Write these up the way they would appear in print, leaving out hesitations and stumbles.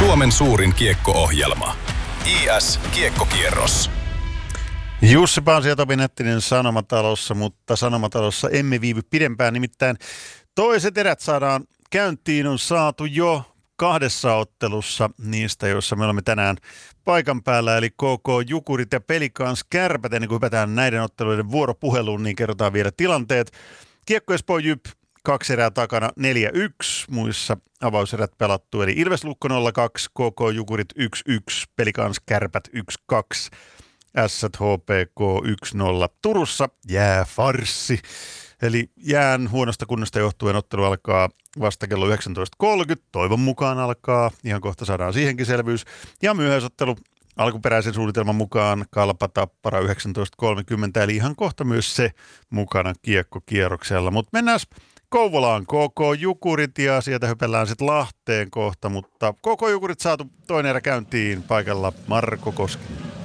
Suomen suurin kiekko-ohjelma. IS Kiekkokierros. Jussi Paasi ja Topi Nättinen Sanomatalossa, mutta Sanomatalossa emme viivy pidempään. Nimittäin toiset erät saadaan käyntiin, on saatu jo 2 ottelussa niistä, joissa me olemme tänään paikan päällä, eli KK Jukurit ja Pelikans Kärpät. Ennen kuin hypätään näiden otteluiden vuoropuheluun, niin kerrotaan vielä tilanteet. Kiekko Espoo Jyp 2 erää takana 4-1, muissa avauserät pelattu, eli Ilves Lukko 0-2, KK Jukurit 1-1, Pelikans Kärpät 1-2, Ässät HPK 1-0. Turussa jääfarssi, eli jään huonosta kunnosta johtuen ottelu alkaa vasta kello 19.30, toivon mukaan alkaa, ihan kohta saadaan siihenkin selvyys, ja myöhäisottelu alkuperäisen suunnitelman mukaan Kalpa Tappara 19.30, eli ihan kohta myös se mukana kiekkokierroksella, mutta mennään Kouvolaan KK Jukurit ja sieltä hypellään sitten Lahteen kohta, mutta KK Jukurit saatu toinen erä käyntiin, paikalla Marko Koski.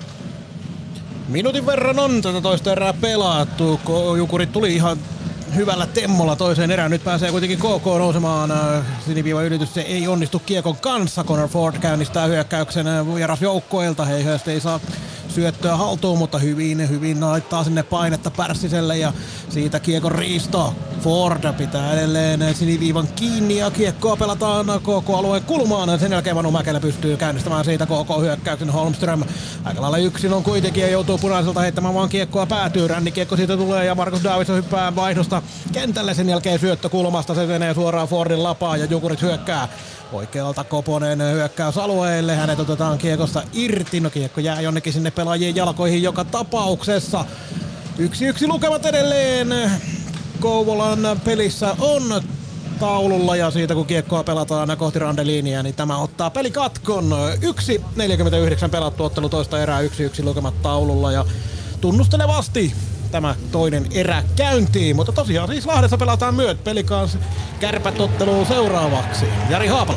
Minuutin verran on tätä toista erää pelattu. Jukurit tuli ihan hyvällä temmolla toiseen erään. Nyt pääsee kuitenkin KK nousemaan. Siniviiva ylitys, se ei onnistu kiekon kanssa. Connor Ford käynnistää hyökkäyksen vierasjoukkoilta. Heihöistä ei saa syöttöä haltuun, mutta hyvin laittaa sinne painetta Pärssiselle ja siitä kiekon riisto. Ford pitää edelleen siniviivan kiinni ja kiekkoa pelataan KK-alueen kulmaan. Sen jälkeen Manu Mäkelä pystyy käynnistämään siitä KK-hyökkäyksen. Holmström aika lailla yksin on kuitenkin ja joutuu punaiselta heittämään vaan kiekkoa päätyy. Rännikiekko siitä tulee ja Markus Davidson hyppää vaihdosta kentälle. Sen jälkeen syöttö kulmasta, se menee suoraan Fordin lapaan ja Jukurit hyökkää. Oikealta Koponen hyökkäysalueelle, hänet otetaan kiekosta irti, no kiekko jää jonnekin sinne pelaajien jalkoihin joka tapauksessa. 1-1 lukemat edelleen Kouvolan pelissä on taululla ja siitä kun kiekkoa pelataan kohti randeliiniä, niin tämä ottaa pelikatkon. 1.49 pelattu ottelu toista erää, 1-1 lukemat taululla ja tunnustelevasti tämä toinen erä käyntiin, mutta tosiaan siis Lahdessa pelataan myöt Pelikans Kärpät otteluun seuraavaksi. Jari Haapala.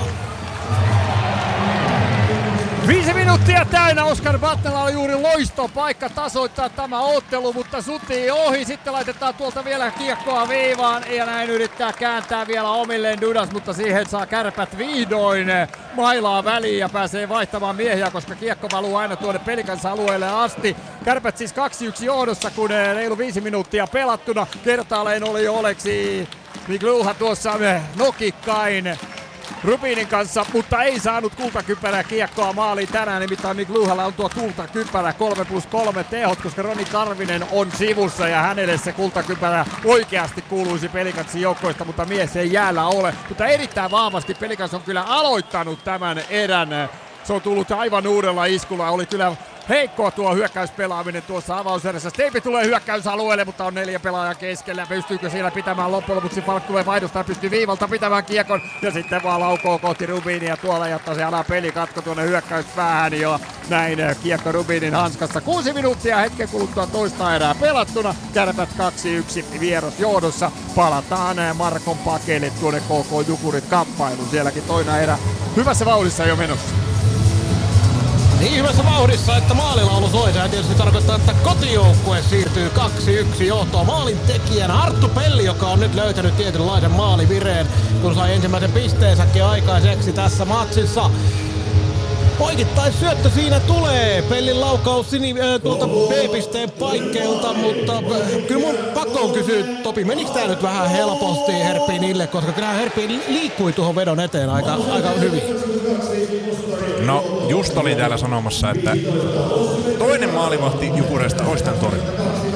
5 minuuttia täynnä. Oskar Batnella oli juuri loistopaikka tasoittaa tämä ottelu, mutta sutii ohi. Sitten laitetaan tuolta vielä kiekkoa viivaan ja näin yrittää kääntää vielä omilleen Dudas, mutta siihen saa Kärpät vihdoin mailaa väliin ja pääsee vaihtamaan miehiä, koska kiekko valuu aina tuonne Pelikansa alueelle asti. Kärpät siis 2-1 johdossa, kun reilu 5 minuuttia pelattuna. Kertaalleen oli jo Oleksi Migluha tuossa nokikkain Rubinin kanssa, mutta ei saanut kultakypärää kiekkoa maaliin tänään, nimittäin Migluhalla on tuo kultakypärä 3+3 tehot, koska Roni Karvinen on sivussa ja hänelle se kultakypärä oikeasti kuuluisi Pelikansin joukkoista, mutta mies ei jäällä ole. Mutta erittäin vahvasti Pelikans on kyllä aloittanut tämän erän. Se on tullut aivan uudella iskulla, oli kyllä heikkoa tuo hyökkäyspelaaminen tuossa avauserässä. Steipi tulee hyökkäysalueelle, mutta on 4 pelaajaa keskellä. Pystyykö siellä pitämään loppujen lopuksi? Falk tulee vaihdosta ja pystyy viivalta pitämään kiekon. Ja sitten vaan laukoo kohti Rubinia tuolla, jotta se ala pelikatko tuonne hyökkäyspäähän. Ja näin kiekko Rubinin hanskassa. 6 minuuttia hetken kuluttua toista erää pelattuna. Kärpät 2-1 vieras johdossa. Palataan Markon pakelle tuonne KK Jukurit kamppailuun. Sielläkin toinen erä hyvässä vauhdissa jo menossa. Niin hyvässä vauhdissa, että maalilaulu soi. Sehän tietysti tarkoittaa, että kotijoukkue siirtyy 2-1 johtoon. Maalin tekijänä Arttu Pelli, joka on nyt löytänyt tietynlaisen maalivireen, kun sai ensimmäisen pisteensäkin aikaiseksi tässä matsissa. Poikittais syöttö siinä tulee. Pellin laukaus tuolta B-pisteen paikkeilta, mutta kyllä mun pakko on kysyä, Topi, menikö tää nyt vähän helposti Herpinille, koska kyllähän Herpin liikkui tuohon vedon eteen aika hyvin. No, just oli täällä sanomassa, että toinen maalivahti Jukureista olisi tämän torjunut.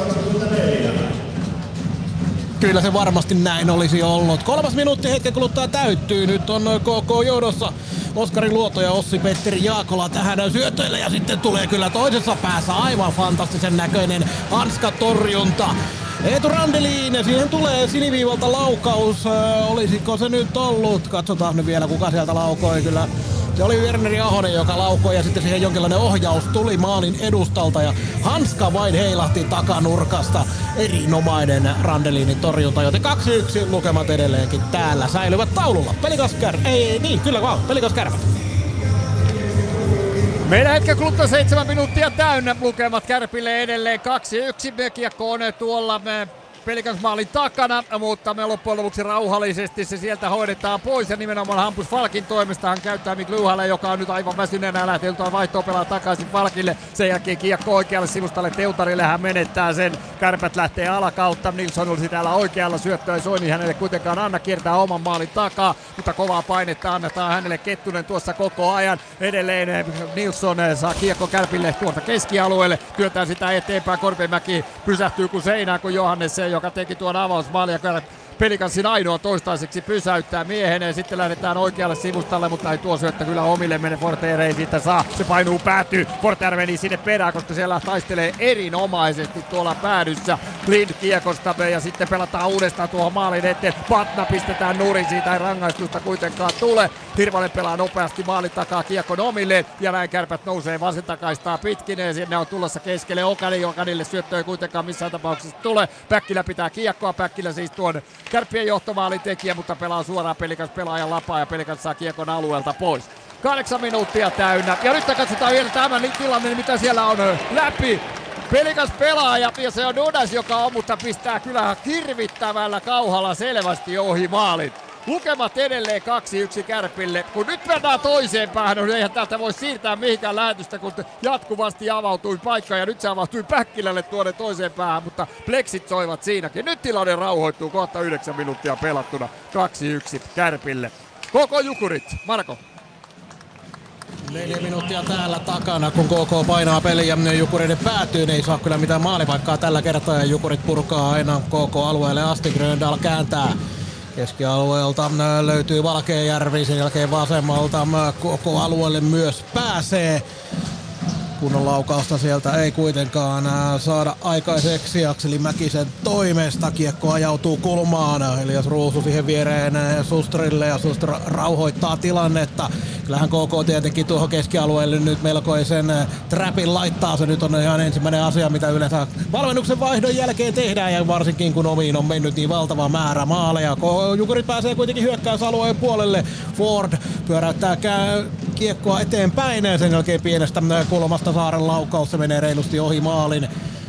Kyllä se varmasti näin olisi ollut. 3 minuutti hetken kuluttua täyttyy. Nyt on KK johdossa Oskari Luoto ja Ossi-Petteri Jaakola tähän syötöille. Ja sitten tulee kyllä toisessa päässä aivan fantastisen näköinen hanskatorjunta. Eetu Randelin, siihen tulee siniviivalta laukaus. Olisiko se nyt ollut? Katsotaan nyt vielä kuka sieltä laukoi. Kyllä se oli Werneri Ahonen, joka laukoi ja sitten siihen jonkinlainen ohjaus tuli maalin edustalta ja hanska vain heilahti takanurkasta. Erinomainen Randelinin torjunta, joten 2-1 lukemat edelleenkin täällä säilyvät taululla. Pelikas Kärpät. Meidän hetken kuluttua 7 minuuttia täynnä lukemat Kärpille edelleen 2-1. Kiekko on tuolla Pelicans maalin takana, mutta me loppujen lopuksi rauhallisesti se sieltä hoidetaan pois ja nimenomaan Hampus Falkin toimesta hän käyttää McLuhalle, joka on nyt aivan väsyneenä lähtenyt vaihtoa pelaa takaisin Falkille. Sen jälkeen kiekko oikealle sivustalle Teutarille, hän menettää sen. Kärpät lähtee alakautta, Nilsson olisi täällä oikealla, syöttö ei Soini hänelle kuitenkaan anna, kiertää oman maalin takaa, mutta kovaa painetta annetaan hänelle. Kettunen tuossa koko ajan. Edelleen Nilsson saa kiekko Kärpille tuolta keskialueelle, työntää sitä eteenpäin. Korpimäki pysähtyy kuin seinään, kun Johannes se, joka teki tuon avausmaalin ja Pelicansin ainoa toistaiseksi pysäyttää miehen ja sitten lähdetään oikealle sivustalle, mutta ei tuo syöttö kyllä omille mene. Forter ei siitä saa, se painuu päätyy. Forter meni sinne perään, koska siellä taistelee erinomaisesti tuolla päädyssä Lind kiekosta ja sitten pelataan uudestaan tuohon maalin eteen. Patna pistetään nurin, siitä ei rangaistusta kuitenkaan tule. Hirvonen pelaa nopeasti maalin takaa kiekon omilleen ja näin Kärpät nousee vasentakaistaa pitkineen. Sinne on tulossa keskelle Okanille syöttö ei kuitenkaan missään tapauksessa tule. Päkkilä pitää kiekkoa, Päkkilä siis tuon Kärppien johtomaalin tekijä, mutta pelaa suoraan Pelicans pelaajan lapaa ja Pelicans saa kiekon alueelta pois. 8 minuuttia täynnä ja nyt katsotaan vielä tämän tilanne, mitä siellä on läpi. Pelicans pelaaja ja se on Dudas, joka on, mutta pistää kyllä hirvittävällä kauhalla selvästi ohi maalin. Lukemat edelleen 2-1 Kärpille. Kun nyt mennään toiseen päähän, niin eihän täältä voi siirtää mihinkään lähetystä, kun jatkuvasti avautui paikka ja nyt se avautui Päkkilälle tuonne toiseen päähän, mutta pleksit soivat siinäkin. Nyt tilanne rauhoittuu, kohta 9 minuuttia pelattuna 2-1 Kärpille. Koko Jukurit, Marko. 4 minuuttia täällä takana, kun KK painaa peliä Jukureiden päätyyn. Ei saa kyllä mitään maalipaikkaa tällä kertaa ja Jukurit purkaa aina KK-alueelle asti. Gröndal kääntää. Keskialueelta löytyy Valkeajärvi, sen jälkeen vasemmalta koko alueelle myös pääsee. Kunnon laukausta sieltä ei kuitenkaan saada aikaiseksi Akseli Mäkisen toimesta. Kiekko ajautuu kulmaan. Elias Ruusu siihen viereen Sustrille ja Sustra rauhoittaa tilannetta. Kyllähän KK tietenkin tuohon keskialueelle nyt melkoisen trapin laittaa. Se nyt on ihan ensimmäinen asia, mitä yleensä valmennuksen vaihdon jälkeen tehdään. Ja varsinkin kun omiin on mennyt niin valtava määrä maaleja. Jukurit pääsee kuitenkin hyökkäysalueen puolelle. Ford pyöräyttää kiekkoa eteenpäin. Sen jälkeen pienestä kulmasta Saaren laukaus, se menee reilusti ohi maalin.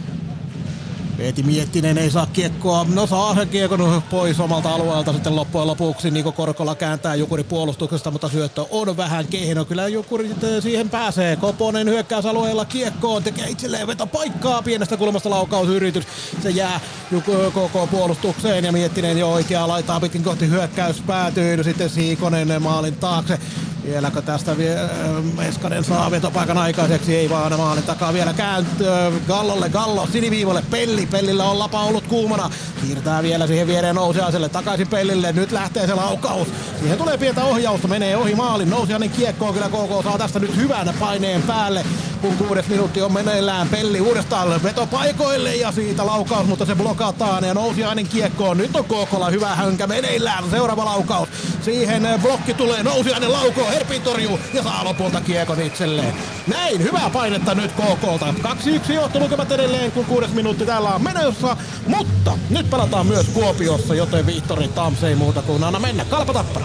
Veeti Miettinen ei saa kiekkoa, no saa sen kiekon pois omalta alueelta sitten loppujen lopuksi. Niko Korkola kääntää Jukuri puolustuksesta, mutta syöttö on vähän kehno. Kyllä Jukuri sitten siihen pääsee. Koponen hyökkäysalueella kiekkoon, tekee itselleen vetopaikkaa. Pienestä kulmasta laukausyritys. Se jää KK puolustukseen ja Miettinen jo oikeaa laitaa pitkin kohti hyökkäys päätyy. Sitten Siikonen maalin taakse. Vieläkö tästä Meskanen saa vetopaikan aikaiseksi? Ei vaan maalin takaa vielä Gallolle. Gallo siniviivalle. Pellillä on lapa ollut kuumana. Siirtää vielä siihen viereen Nousiaiselle. Takaisin Pellille. Nyt lähtee se laukaus. Siihen tulee pientä ohjausta. Menee ohi maalin. Nousiainen kiekkoon. Kyllä KK saa tästä nyt hyvän paineen päälle. Kun 6 minuutti on meneillään. Pelli uudestaan vetopaikoille ja siitä laukaus, mutta se blokataan. Ja Nousiainen kiekkoon. Nyt on KK:lla hyvä hönkä meneillään. Seuraava laukaus. Siihen blokki tulee. Nousiainen laukoo. Herpin torjuu ja saa lopulta kiekon itselleen. Näin, hyvää painetta nyt KK:lta. 2-1 johtolukemat edelleen, kun 6 minuutti täällä on menossa. Mutta nyt pelataan myös Kuopiossa, joten Vihtori Tams ei muuta kuin anna mennä. Kalpa Tappara.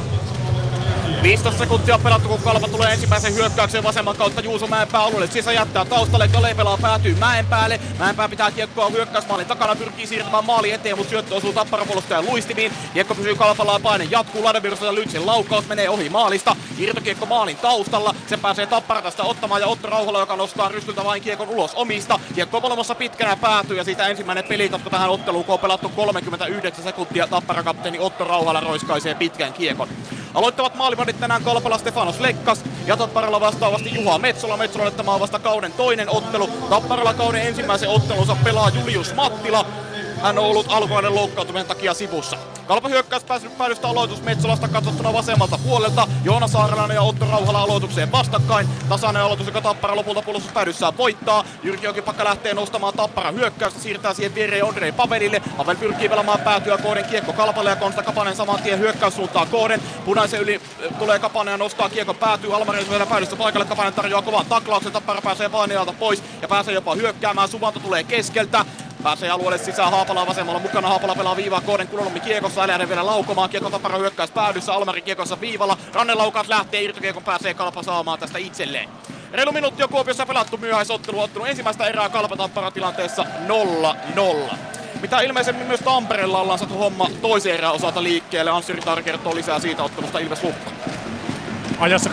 15 sekuntia on pelattu, kun Kalpa tulee ensimmäisen hyökkäyksen vasemman kautta Juuso Mäenpää alueelle. Sisä jättää taustalle, Kale pelaa päätyy Mäenpäälle. Mäenpää pitää kiekkoa hyökkäysmaalin takana, pyrkii siirtämään maali eteen, mutta syöttö osuu Tappara-puolustajan luistimiin. Kiekko pysyy Kalpallaan, paine jatkuu, Ladevirsa ja Lytsin laukaus menee ohi maalista. Irtokiekko maalin taustalla, se pääsee Tappara tästä ottamaan ja Otto Rauhala, joka nostaa rystyltä vain kiekon ulos omista. Kiekko molemmassa pitkänä päätyy ja siitä ensimmäinen pelikatko tähän otteluun, kun on pelattu 39 sekuntia. Tappara-kapteeni Otto Rauhala roiskaisee pitkän kiekon. Aloittavat maalivahdit tänään Kalpala Stefanos Lekkas ja Tapparalla vastaavasti Juha Metsola. Metsola tämä on vasta kauden toinen ottelu. Tapparalla kauden ensimmäisen ottelunsa pelaa Julius Mattila. Hän on ollut alkuainen loukkaantumisen takia sivussa. Kalpa hyökkäys päädystä aloitus Metsolasta katsottuna vasemmalta puolelta. Joona Saarelainen ja Otto Rauhala aloitukseen vastakkain. Tasainen aloitus, joka Tappara lopulta puolustuspäädyssään voittaa. Jyrki Jokipakka lähtee nostamaan Tappara hyökkäystä. Siirtää siihen viereen Ondrej Pavelille. Pavel pyrkii pelaamaan päätyä kohden kiekko Kalpalle ja Konsta Kapanen saman tien hyökkäyssuuntaa kohden. Punaisen yli tulee Kapanen ja nostaa kiekko päätyy. Almarin vielä päädystä paikalle. Kapanen tarjoaa kovan taklauksen. Tappara pääsee painealta pois ja pääsee jopa hyökkäämään. Suvanto tulee keskeltä. Pääsee alueelle sisään, Haapala vasemmalla mukana, Haapala pelaa viivaa kohden, Kulonummi kiekossa, Eläinen vielä laukomaan, kiekko Tappara hyökkäys päädyssä, Almari kiekossa viivalla, Rannelaukaus lähtee, irtokiekon pääsee Kalpa saamaan tästä itselleen. Reilu minuutti on Kuopiossa pelattu myöhäisottelu, ottanut ensimmäistä erää Kalpa Tappara tilanteessa 0-0. mitä ilmeisemmin myös Tampereella ollaan saatu homma toisen erän osalta liikkeelle. Anssi Rytari kertoo lisää siitä ottelusta Ilves Lukko. Ajassa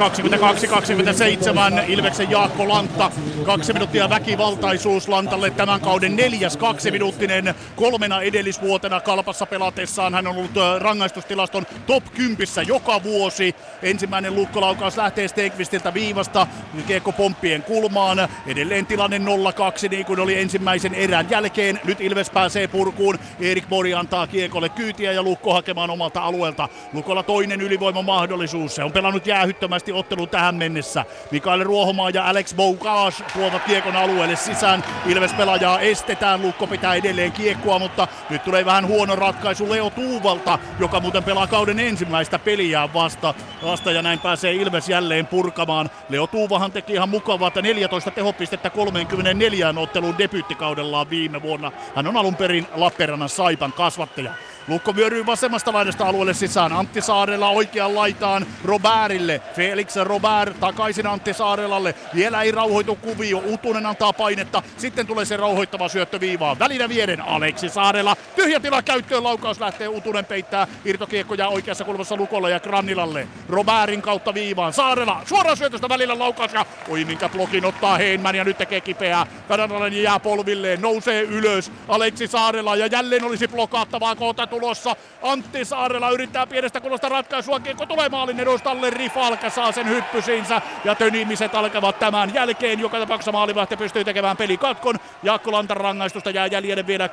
22-27 Ilveksen Jaakko Lantta. 2 minuuttia väkivaltaisuus Lantalle tämän kauden 4. 2-minuuttinen 3 edellisvuotena Kalpassa pelatessaan. Hän on ollut rangaistustilaston top 10 joka vuosi. Ensimmäinen lukkolaukaus lähtee Stenqvistiltä viivasta kiekko pomppien kulmaan. Edelleen tilanne 0-2 niin kuin oli ensimmäisen erän jälkeen. Nyt Ilves pääsee purkuun. Erik Mori antaa kiekolle kyytiä ja Lukko hakemaan omalta alueelta. Lukolla toinen ylivoimamahdollisuus. Se on pelannut jäähyttömästi ottelun tähän mennessä. Mikael Ruohomaa ja Alex Boukas tuovat kiekon alueelle sisään. Ilves-pelaajaa estetään. Lukko pitää edelleen kiekkoa, mutta nyt tulee vähän huono ratkaisu Leo Tuuvalta, joka muuten pelaa kauden ensimmäistä peliään vasta ja näin pääsee Ilves jälleen purkamaan. Leo Tuuvahan teki ihan mukavaa, että 14 tehopistettä 34 otteluun debyyttikaudellaan viime vuonna. Hän on alun perin Lappeenrannan Saipan kasvattaja. Lukko vyöryy vasemmasta laidasta alueelle sisään. Antti Saarela oikean laitaan Robertille. Felix Robert takaisin Antti Saarelalle. Vielä ei rauhoitu kuvio. Utunen antaa painetta. Sitten tulee se rauhoittava syöttö viivaan. Välinä vieden Aleksi Saarela. Tyhjä tila käyttöön. Laukaus lähtee. Utunen peittää. Irtokiekko jää oikeassa kulmassa Lukolle ja Grannilalle. Robertin kautta viivaan. Saarela suoraan syötöstä välillä laukaus. Ja oi minkä blokin ottaa Heinman ja nyt tekee kipeää. Kanadalainen jää polvilleen. Nousee ylös. Aleksi Saarela ja jälleen olisi blokaattavaa kohta tulossa. Antti Saarela yrittää pienestä kulmasta ratkaisua. Kiekko tulee maalin edustalle. Rifalka saa sen hyppysiinsä ja tönimiset alkavat tämän jälkeen. Joka tapauksessa maalivahti pystyy tekemään pelikatkon. Jaakko Lantan rangaistusta jää jäljelle vielä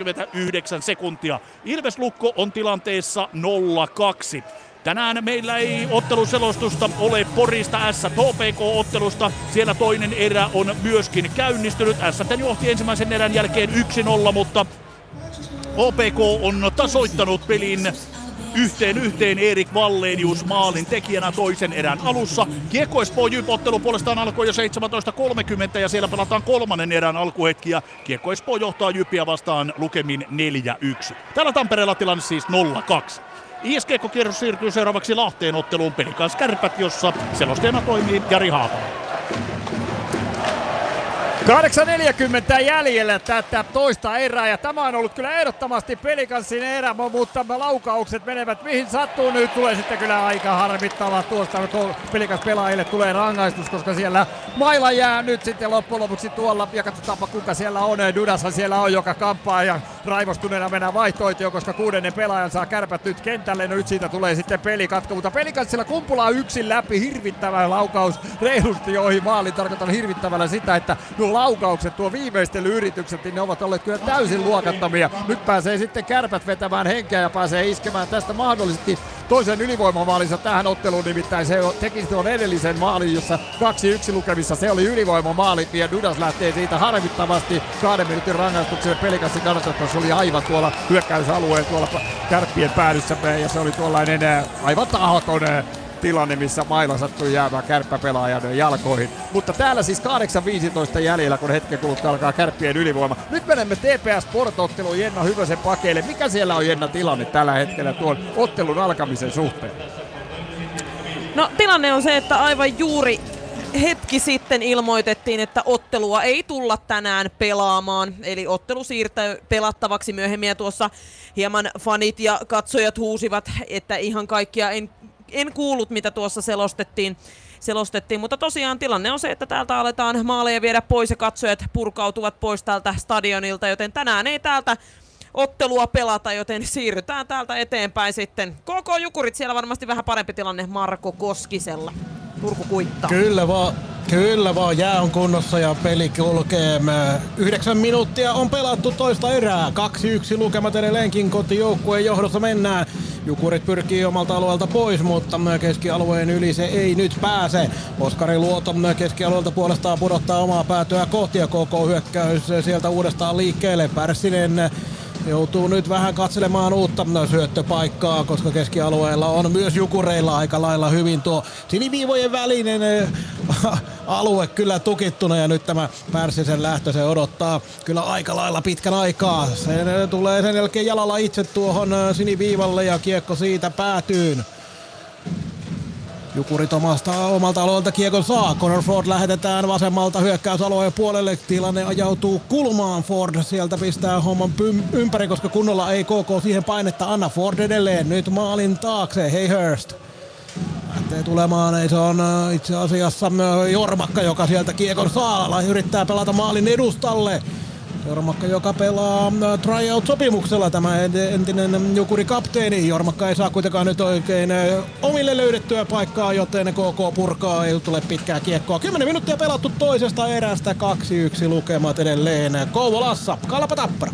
29 sekuntia. Ilves Lukko on tilanteessa 0-2. Tänään meillä ei otteluselostusta ole Porista S-HPK-ottelusta. Siellä toinen erä on myöskin käynnistynyt. S johti ensimmäisen erän jälkeen 1-0, mutta HPK on tasoittanut pelin 1-1 Erik Wallenius maalin tekijänä toisen erän alussa. Kiekko Espoo Jyp-ottelu puolestaan alkoi jo 17.30 ja siellä pelataan kolmannen erän alkuhetkiä. Kiekko Espoo johtaa Jypiä vastaan lukemin 4-1. Täällä Tampereella tilanne siis 0-2. IS-kiekkokierros siirtyy seuraavaksi Lahteen otteluun Pelikans Kärpät, jossa selostajana toimii Jari Haapala. 8.40 jäljellä tätä toista erää ja tämä on ollut kyllä ehdottomasti Pelikanssin erä, mutta laukaukset menevät mihin sattuu. Nyt tulee sitten kyllä aika harmittavaa tuosta Pelikans pelaajille tulee rangaistus, koska siellä maila jää nyt sitten loppujen lopuksi tuolla ja katsotaanpa kuka siellä on. Dudashan siellä on, joka kamppaa ja raivostuneena mennään vaihtoehtoon, koska 6. pelaajan saa Kärpät nyt kentälle. No nyt siitä tulee sitten pelikatko, mutta Pelikanssilla Kumpula yksin läpi, hirvittävä laukaus reilusti ohi maalin. Tarkoitan hirvittävällä sitä, että nuo laukaukset, tuo viimeistelyyritykset, niin ne ovat olleet kyllä täysin luokattomia. Nyt pääsee sitten Kärpät vetämään henkeä ja pääsee iskemään tästä mahdollisesti toisen ylivoimamaalinsa tähän otteluun, nimittäin se teki tuon edellisen maalin, jossa 2-1 lukemissa se oli ylivoimamaali ja Dudas lähtee siitä harmittavasti 2 minuutin rangaistukselle. Pelikassin kannattavuus oli aivan tuolla hyökkäysalueen tuolla Kärppien päädyssä ja se oli tuollainen aivan tahoton tilanne, missä maila sattui jäämään kärppäpelaajan jalkoihin. Mutta täällä siis 8.15 jäljellä, kun hetken kuluttua alkaa Kärppien ylivoima. Nyt menemme TPS Sport-otteluun Jenna Hyvösen pakeille. Mikä siellä on, Jenna, tilanne tällä hetkellä tuon ottelun alkamisen suhteen? No tilanne on se, että aivan juuri hetki sitten ilmoitettiin, että ottelua ei tulla tänään pelaamaan. Eli ottelu siirtyy pelattavaksi myöhemmin ja tuossa hieman fanit ja katsojat huusivat, että ihan kaikkia en kuullut, mitä tuossa selostettiin, mutta tosiaan tilanne on se, että täältä aletaan maaleja viedä pois ja katsojat purkautuvat pois tältä stadionilta, joten tänään ei täältä ottelua pelata, joten siirrytään täältä eteenpäin sitten. KK Jukurit, siellä varmasti vähän parempi tilanne Marko Koskisella. Turku kuittaa. Kyllä vaan, jää on kunnossa ja peli kulkee. 9 minuuttia on pelattu toista erää. 2-1 lukemat edelleenkin kotijoukkueen johdossa mennään. Jukurit pyrkii omalta alueelta pois, mutta keskialueen yli se ei nyt pääse. Oskari Luoto keskialueelta puolestaan pudottaa omaa päätyä kohti ja KK hyökkäys sieltä uudestaan liikkeelle. Pärssinen joutuu nyt vähän katselemaan uutta syöttöpaikkaa, koska keskialueella on myös Jukureilla aika lailla hyvin tuo siniviivojen välinen alue kyllä tukittuna ja nyt tämä Pärssisen lähtö se odottaa kyllä aika lailla pitkän aikaa. Se tulee sen jälkeen jalalla itse tuohon siniviivalle ja kiekko siitä päätyyn. Jukurit omalta alueelta kiekon saa. Connor Ford lähetetään vasemmalta hyökkäysalueen puolelle. Tilanne ajautuu kulmaan. Ford sieltä pistää homman ympäri, koska kunnolla ei KK siihen painetta anna. Ford edelleen nyt maalin taakse. Hey Hurst lähtee tulemaan. Se on itse asiassa Jormakka, joka sieltä kiekon saa. Yrittää pelata maalin edustalle. Jormakka, joka pelaa tryout-sopimuksella, tämä entinen Jukuri-kapteeni. Jormakka ei saa kuitenkaan nyt oikein omille löydettyä paikkaa, joten KK purkaa, ei tule pitkää kiekkoa. 10 minuuttia pelattu toisesta erästä, 2-1 lukemat edelleen Kouvolassa. Kalpa Tappara.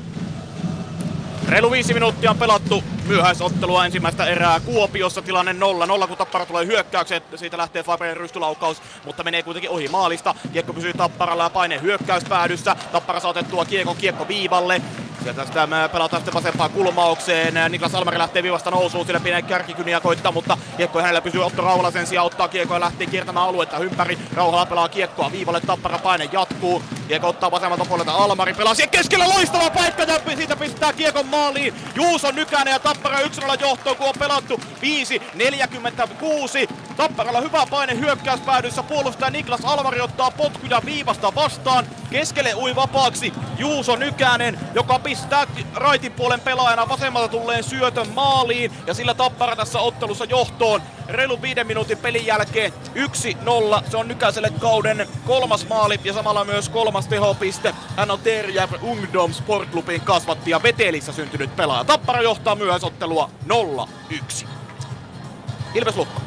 Reilu 5 minuuttia on pelattu myöhäisottelua ensimmäistä erää Kuopiossa. Tilanne 0-0, kun Tappara tulee hyökkäykseen. Siitä lähtee Faberin rystylaukaus, mutta menee kuitenkin ohi maalista. Kiekko pysyy Tapparalla ja paine hyökkäyspäädyssä. Tappara saa otettua kiekko viivalle. Sieltä sitä pelataan sitten vasempaan kulmaukseen. Niklas Almari lähtee viivasta nousuun, sillä pienen kärkikyniä koittaa, mutta kiekko hänellä pysyy. Otto Rauhala sen sijaan ottaa kiekkoa ja lähtee kiertämään aluetta ympäri. Rauhala pelaa kiekkoa viivalle, Tappara paine jatkuu. Kiekko ottaa vasemmalta puolelta, Almari pelaa siihen keskellä, loistava paikka ja siitä pistää kiekon maaliin. Juuso Nykänen ja Tappara 1-0 johtoon, kun on pelattu 5.46. Tapparalla hyvä paine hyökkäyspäädyssä, puolustaja Niklas Almari ottaa potkuja viivasta vastaan. Keskelle ui vapaaksi Juuso Nykänen, joka pistää raitin puolen pelaajana vasemmalta tulleen syötön maaliin. Ja sillä Tappara tässä ottelussa johtoon reilun 5 minuutin pelin jälkeen 1-0. Se on Nykäselle kauden 3. maali ja samalla myös 3. tehopiste. Hän on Terjärv Ungdom Sportklubin kasvatti ja Vetelissä syntynyt pelaaja. Tappara johtaa myöhäisottelua 0-1. Ilves Lukko.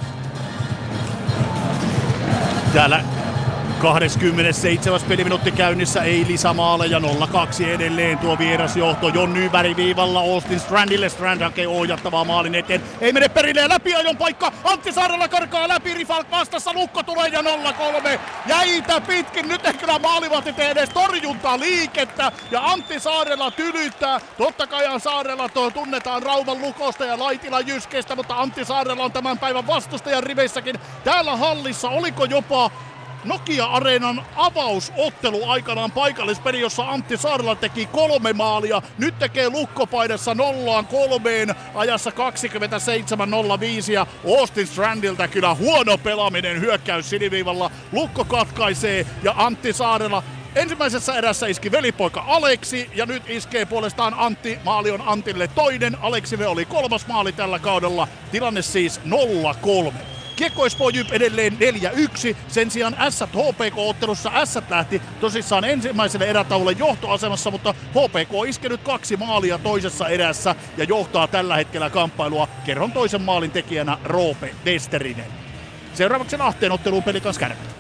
Täällä 27. peliminuutti käynnissä, ei lisämaaleja, 0-2 edelleen tuo vierasjohto. Jon Nyberg viivalla Austin Strandille, Strand hakee ohjattavaa maalin eteen. Ei mene perille ja läpiajon paikka, Antti Saarela karkaa läpi, Rifalk vastassa, Lukko tulee ja 0-3. Jäitä pitkin, nyt ei kyllä maalivahti tee edes torjuntaa liikettä ja Antti Saarela tylyttää. Totta kai Saarela tunnetaan Rauman Lukosta ja Laitila Jyskestä, mutta Antti Saarela on tämän päivän vastustajan riveissäkin. Täällä hallissa oliko jopa Nokia-areenan avausottelu aikanaan paikallispeli, jossa Antti Saarela teki 3 maalia. Nyt tekee Lukkopaidassa 0-3 ajassa 27.05 ja Austin Strandilta kyllä huono pelaaminen hyökkäys siniviivalla. Lukko katkaisee ja Antti Saarela ensimmäisessä erässä iski velipoika Aleksi ja nyt iskee puolestaan Antti. Maali on Antille toinen. Aleksive oli 3. maali tällä kaudella. Tilanne siis 0-3. Kiekko Espoo Jyp edelleen 4-1. Sen sijaan Ässät HPK-ottelussa Ässät lähti tosissaan ensimmäiselle erätaululle johtoasemassa, mutta HPK iski nyt 2 maalia toisessa erässä ja johtaa tällä hetkellä kamppailua. Kerron toisen maalin tekijänä Roope Desterinen. Seuraavaksi Ahteen otteluun Pelikans Kärpät.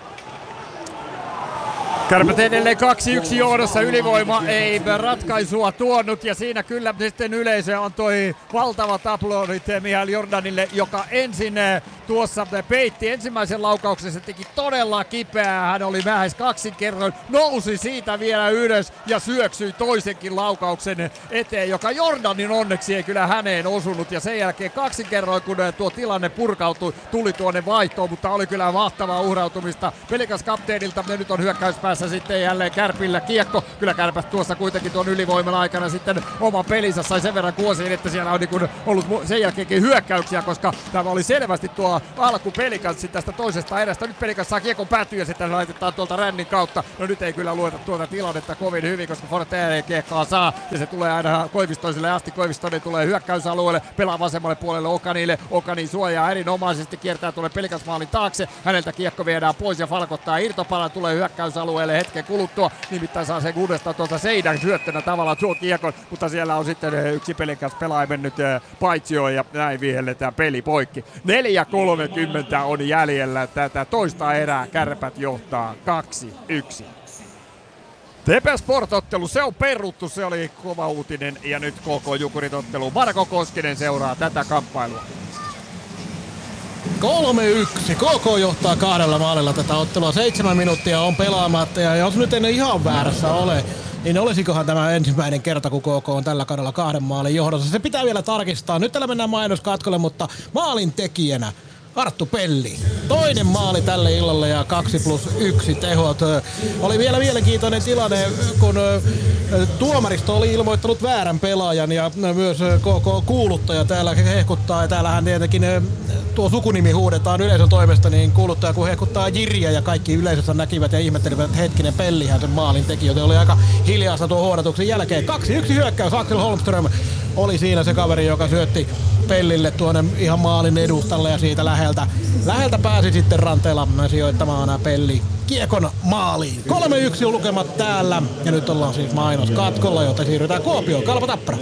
Kärpät edelleen 2-1 johdossa, ylivoima ei ratkaisua tuonut ja siinä kyllä sitten yleisö antoi valtavat aplodit Mihail Jordanille, joka ensin tuossa peitti ensimmäisen laukauksen, se teki todella kipeää, hän oli lähes kaksinkerroin, nousi siitä vielä ylös ja syöksyi toisenkin laukauksen eteen, joka Jordanin onneksi ei kyllä häneen osunut ja sen jälkeen kaksinkerroin, kun tuo tilanne purkautui, tuli tuonne vaihtoon, mutta oli kyllä mahtavaa uhrautumista Pelikas kapteenilta, nyt on hyökkäyspäässä sitten jälleen Kärpillä kiekko, kyllä Kärpät tuossa kuitenkin tuon ylivoiman aikana sitten oman pelinsä sai sen verran kuosiin, että siellä on niin ollut sen jälkeenkin hyökkäyksiä, koska tämä oli selvästi tuo alku Pelikanssi tästä toisesta erästä. Nyt Pelikas saa kiekon päätyä ja sitten laitetaan tuolta rännin kautta. No nyt ei kyllä lueta tuota tilannetta kovin hyvin, koska Forte kiekkoa saa ja se tulee aina Koivistoiselle asti. Koivistoinen tulee hyökkäysalueelle, pelaa vasemmalle puolelle Okanille. Okani suojaa erinomaisesti, kiertää tuolle Pelikans-maalin taakse. Häneltä kiekko viedään pois ja falkottaa irtopalan, tulee hyökkäysalueelle hetken kuluttua. Nimittäin saa sen uudestaan tuolta Seidan syöttönä tavallaan tuo kiekon, mutta siellä on sitten yksi Pelikans pelaaja mennyt paitsioon ja näin vihelletään peli poikki. 4:30 on jäljellä tätä toista erää. Kärpät johtaa 2-1. TP Sport-ottelu, se on peruttu, se oli kova uutinen ja nyt KK Jukurit-ottelu. Marko Koskinen seuraa tätä kamppailua. 3-1. KK johtaa 2 maalilla tätä ottelua. 7 minuuttia on pelaamatta ja jos nyt en ihan väärässä ole, niin olisikohan tämä ensimmäinen kerta, kun KK on tällä kaudella 2 maalin johdossa. Se pitää vielä tarkistaa. Nyt täällä mennään mainoskatkolle, mutta maalin tekijänä Arttu Pelli. Toinen maali tälle illalle ja 2+1 tehot. Oli vielä mielenkiintoinen tilanne, kun tuomaristo oli ilmoittanut väärän pelaajan ja myös KK-kuuluttaja täällä hehkuttaa. Ja täällähän tietenkin tuo sukunimi huudetaan yleisön toimesta, niin kuuluttaja kun hehkuttaa Jirriä ja kaikki yleisössä näkivät ja ihmettelivät, että hetkinen, Pellihän sen maalin teki, joten oli aika hiljaista tuo huodatuksen jälkeen. 2-1 hyökkäys, Axel Holmström oli siinä se kaveri, joka syötti Pellille tuonne ihan maalin edustalle ja siitä läheltä pääsi sitten ranteella sijoittamaan Pelli kiekon maaliin. 3-1 lukemat täällä ja nyt ollaan siis mainoskatkolla, joten siirrytään Kuopioon. Kalpa Tappara.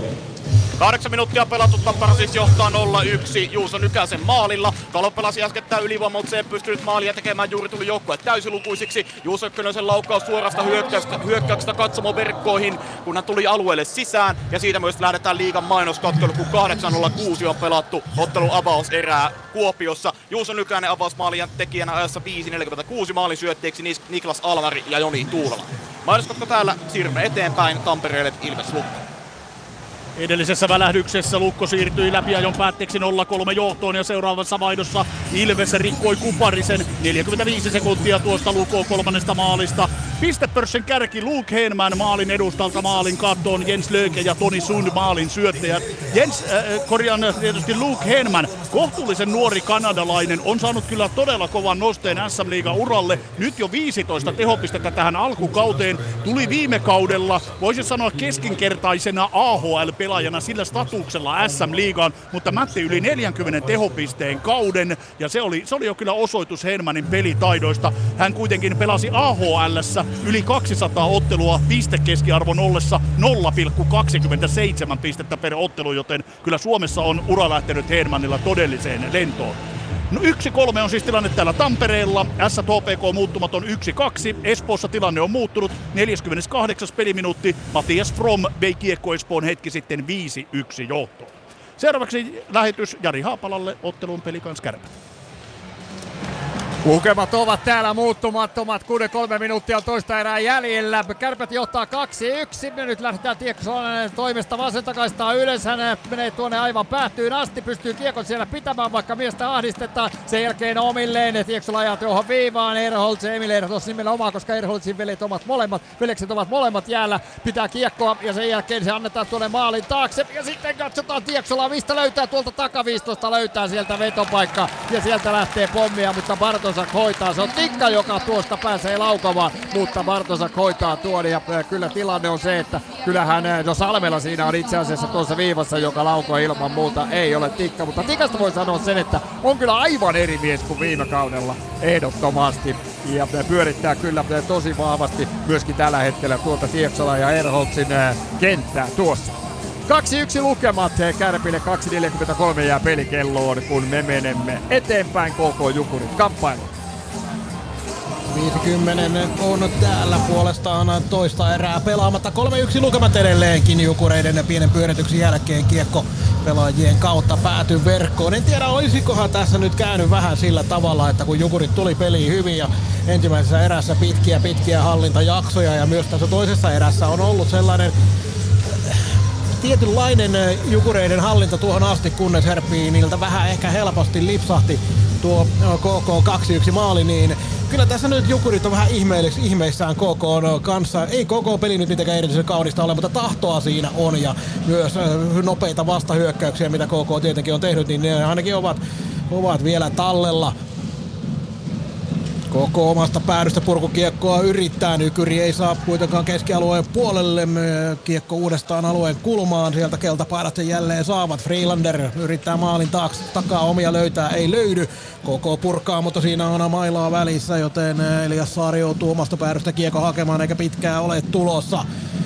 8 minuuttia pelattu, Tappara siis johtaa 0-1 Juuso Nykäsen maalilla. Kalpa pelasi äskettäin ylivoima, mutta se ei pystynyt maalia tekemään, juuri tuli joukkue täysilukuisiksi. Juuso Ykkönen laukaus suorasta hyökkäyksestä katsomo verkkoihin, kun hän tuli alueelle sisään. Ja siitä myös lähdetään liigan mainoskatkelu, kun 8.06 on pelattu ottelun avauserää Kuopiossa. Juuso Nykänen avausmaalien tekijänä ajassa 5.46 maalin syötteeksi Niklas Almari ja Joni Tuulola. Mainoskatko täällä, siirrymme eteenpäin Tampereelle Ilves Lukko. Edellisessä välähdyksessä Lukko siirtyi läpiajon päätteeksi 0-3 johtoon ja seuraavassa vaihdossa Ilves rikkoi Kuparisen 45 sekuntia tuosta Lukon kolmannesta maalista. Pistepörssin kärki Luke Henman maalin edustalta maalin kattoon, Jens Löke ja Toni Sund maalin syöttäjät. Tietysti Luke Henman, kohtuullisen nuori kanadalainen, on saanut kyllä todella kovan nosteen SM-liigan uralle. Nyt jo 15 tehopistettä tähän alkukauteen. Tuli viime kaudella, voisi sanoa keskinkertaisena AHL-pelaajana sillä statuksella SM-liigaan, mutta mätti yli 40 tehopisteen kauden ja se oli jo kyllä osoitus Henmanin pelitaidoista. Hän kuitenkin pelasi AHL:ssä yli 200 ottelua pistekeskiarvon ollessa 0,27 pistettä per ottelu, joten kyllä Suomessa on ura lähtenyt Hedmanilla todelliseen lentoon. No 1-3 on siis tilanne täällä Tampereella. SHPK muuttumaton 1-2. Espoossa tilanne on muuttunut. 48. peliminuutti. Matias From vei kiekko Espoon hetki sitten 5-1 johtoon. Seuraavaksi lähetys Jari Haapalalle ottelun Pelikans Kärpät. Lukemat ovat täällä muuttumattomat, 6-3 minuuttia toista erää jäljellä. Kärpät johtaa 2-1. Nyt lähdetään Tiekkonen toimesta vasentakaistaa ylös. Hän menee tuonne aivan päätyyn asti. Pystyy kiekon siellä pitämään, vaikka miestä ahdistetaan. Sen jälkeen omilleen. Tieksola ajaa tuohon viivaan. Erholz, Emil Erholz nimenomaan, koska Erholzin veljekset ovat molemmat jäällä. Pitää kiekkoa ja sen jälkeen se annetaan tuonne maalin taakse. Ja sitten katsotaan Tieksolaa, mistä löytää tuolta takaviistosta. Löytää sieltä vetopaikka ja sieltä lähtee pommia, mutta Bartosak hoitaa. Se on Tikka, joka tuosta pääsee laukamaan, mutta Bartosak hoitaa tuon ja kyllä tilanne on se, että kyllähän Salmela siinä on itse asiassa tuossa viivassa, joka laukoo ilman muuta, ei ole Tikka, mutta Tikasta voi sanoa sen, että on kyllä aivan eri mies kuin viime kaudella ehdottomasti ja pyörittää kyllä tosi vahvasti myöskin tällä hetkellä tuolta Tieksola ja Erholzin kenttää tuossa. 2-1 lukemat Kärpille, 2.43 jää pelikelloon, kun me menemme eteenpäin KK Jukurit kamppailuun. 50 on täällä puolestaan toista erää pelaamatta. 3-1 lukemat edelleenkin Jukureiden pienen pyörityksen jälkeen kiekko pelaajien kautta päätyi verkkoon. En tiedä, olisikohan tässä nyt käynyt vähän sillä tavalla, että kun Jukurit tuli peliin hyvin ja ensimmäisessä erässä pitkiä hallintajaksoja ja myös tässä toisessa erässä on ollut sellainen tietynlainen Jukureiden hallinta tuohon asti, kunnes niiltä vähän ehkä helposti lipsahti tuo KK 2-1 maali, niin kyllä tässä nyt Jukurit on vähän ihmeissään KK kanssa. Ei KK peli nyt mitenkään erityisen kaunista ole, mutta tahtoa siinä on ja myös nopeita vastahyökkäyksiä, mitä KK tietenkin on tehnyt, niin ne ainakin ovat vielä tallella. Koko omasta päädystä purkukiekkoa yrittää. Nykyri ei saa kuitenkaan keskialueen puolelle. Kiekko uudestaan alueen kulmaan. Sieltä keltapaidat sen jälleen saavat. Freelander yrittää maalin takaa omia löytää. Ei löydy. Koko purkaa, mutta siinä on mailaa välissä, joten Elias Saari joutuu omasta päädystä kiekko hakemaan eikä pitkää ole tulossa.